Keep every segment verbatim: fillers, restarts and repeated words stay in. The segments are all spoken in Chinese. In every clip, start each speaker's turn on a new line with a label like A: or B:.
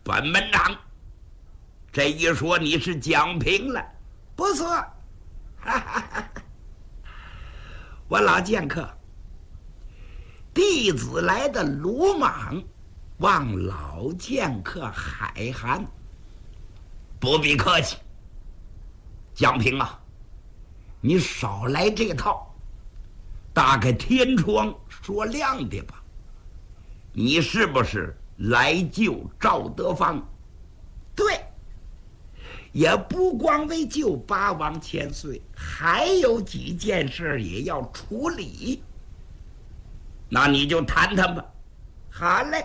A: 本门长，这一说你是讲评了，不错。哈哈哈！我老剑客，弟子来的鲁莽，望老剑客海涵。不必客气。讲评啊，你少来这套，打开天窗说亮的吧。你是不是来救赵德芳？对，也不光为救八王千岁，还有几件事也要处理。那你就谈谈吧。好嘞。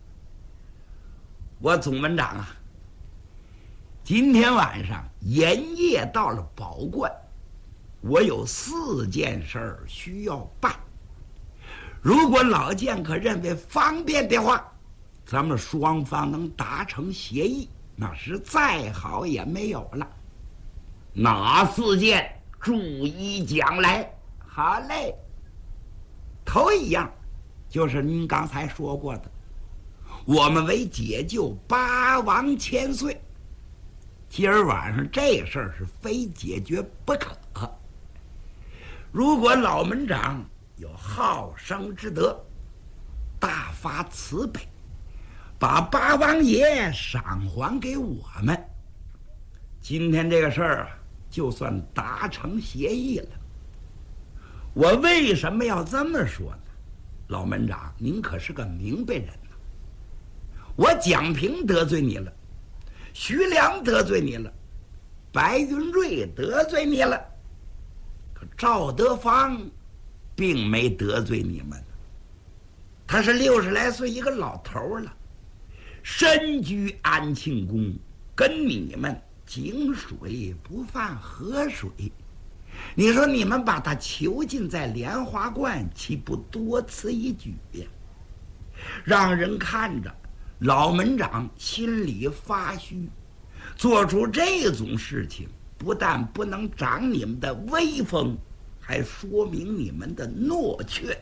A: 我总门长啊，今天晚上连夜到了宝观，我有四件事儿需要办。如果老剑客认为方便的话，咱们双方能达成协议，那是再好也没有了。哪四件？逐一讲来。好嘞。头一样就是您刚才说过的，我们为解救八王千岁，今儿晚上这事儿是非解决不可。如果老门长有好生之德，大发慈悲，把八王爷赏还给我们，今天这个事儿啊，就算达成协议了。我为什么要这么说呢？老门长，您可是个明白人呐。我蒋平得罪你了，徐良得罪你了，白云瑞得罪你了，可赵德芳并没得罪你们。他是六十来岁一个老头了，身居安庆宫，跟你们井水不犯河水。你说你们把他囚禁在莲花观，岂不多此一举呀？让人看着老门长心里发虚，做出这种事情，不但不能长你们的威风，还说明你们的懦怯。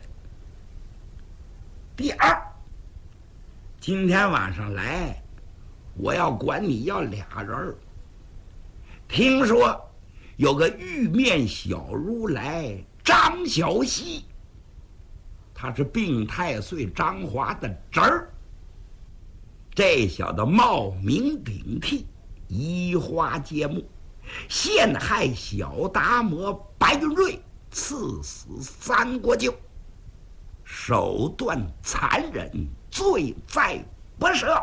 A: 第二，今天晚上来，我要管你要俩人。听说有个玉面小如来张小溪，他是病太岁张华的侄儿。这小子冒名顶替，移花接木，陷害小达摩白云瑞，赐死三国舅，手段残忍，罪在不赦。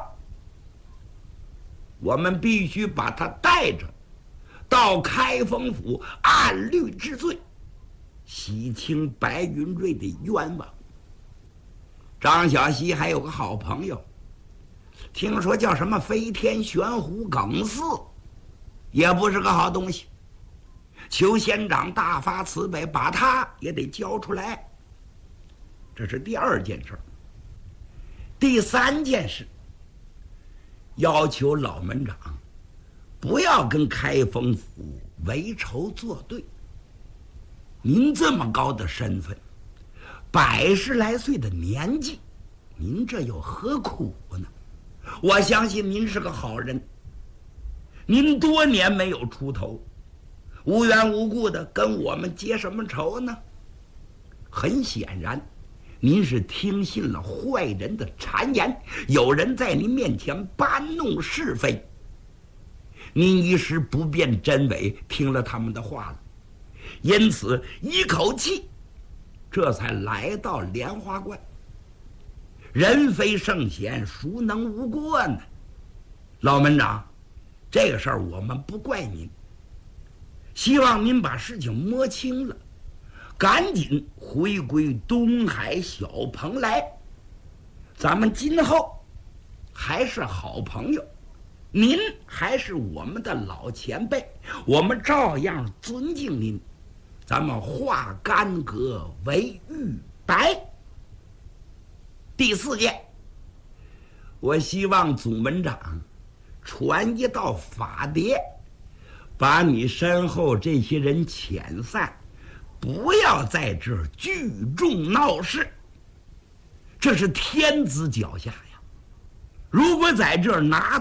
A: 我们必须把他带着到开封府按律治罪，洗清白云瑞的冤枉。张小溪还有个好朋友，听说叫什么飞天玄狐耿四，也不是个好东西。求县长大发慈悲，把他也得交出来。这是第二件事。第三件事，要求老门长不要跟开封府为仇作对。您这么高的身份，百十来岁的年纪，您这有何苦呢？我相信您是个好人，您多年没有出头，无缘无故的跟我们结什么仇呢？很显然，您是听信了坏人的谗言，有人在您面前搬弄是非，您一时不辨真伪，听了他们的话了，因此一口气这才来到莲花观。人非圣贤，孰能无过呢？老门长，这个事儿我们不怪您，希望您把事情摸清了，赶紧回归东海小蓬莱。咱们今后还是好朋友，您还是我们的老前辈，我们照样尊敬您。咱们化干戈为玉帛。第四件，我希望总门长传一道法牒，把你身后这些人遣散，不要在这儿聚众闹事，这是天子脚下呀。如果在这儿拿